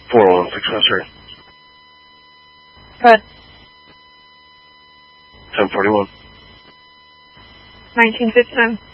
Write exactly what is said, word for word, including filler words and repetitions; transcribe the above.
four one six, no, sir. Good. ten forty-one. nineteen fifty-nine.